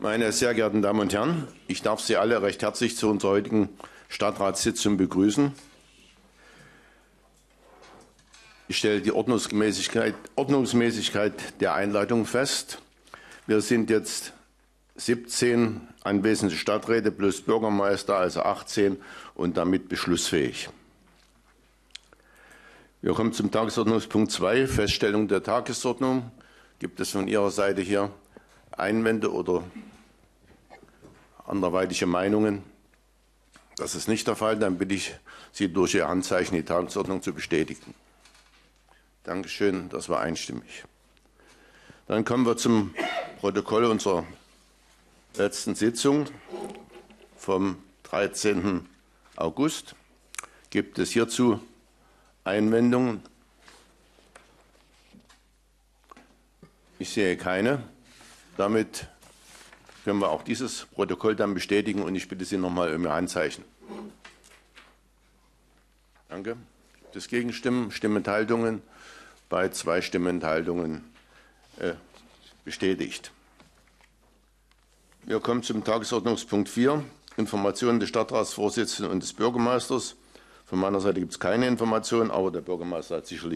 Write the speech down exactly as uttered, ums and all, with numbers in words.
Meine sehr geehrten Damen und Herren, ich darf Sie alle recht herzlich zu unserer heutigen Stadtratssitzung begrüßen. Ich stelle die Ordnungsmäßigkeit, Ordnungsmäßigkeit der Einleitung fest. Wir sind jetzt siebzehn anwesende Stadträte plus Bürgermeister, also achtzehn, und damit beschlussfähig. Wir kommen zum Tagesordnungspunkt zwei, Feststellung der Tagesordnung. Gibt es von Ihrer Seite hier Einwände oder anderweitige Meinungen? Das ist nicht der Fall. Dann bitte ich Sie, durch Ihr Handzeichen die Tagesordnung zu bestätigen. Dankeschön, das war einstimmig. Dann kommen wir zum Protokoll unserer letzten Sitzung vom dreizehnten August. Gibt es hierzu Einwendungen? Ich sehe keine. Damit können wir auch dieses Protokoll dann bestätigen und ich bitte Sie nochmal um Ihr Handzeichen. Danke. Gibt es Gegenstimmen, Stimmenthaltungen? Bei zwei Stimmenthaltungen äh, bestätigt. Wir kommen zum Tagesordnungspunkt vier, Informationen des Stadtratsvorsitzenden und des Bürgermeisters. Von meiner Seite gibt es keine Informationen, aber der Bürgermeister hat sicherlich